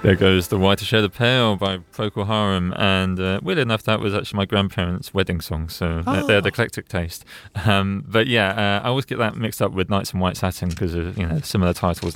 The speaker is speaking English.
There goes The Whiter Shade of Pale by Procol Harum, and weirdly enough, that was actually my grandparents' wedding song, so they had eclectic taste. But yeah, I always get that mixed up with Nights in White Satin because of similar titles